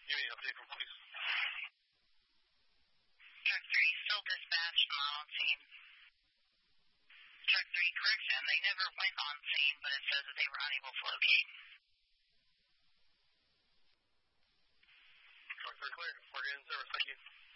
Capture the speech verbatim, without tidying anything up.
Give me an update from police. Truck three, still dispatched, not on scene. Truck three, correction, they never went on scene, but it says that they were unable to locate. Truck three clear. We're in service. Thank you.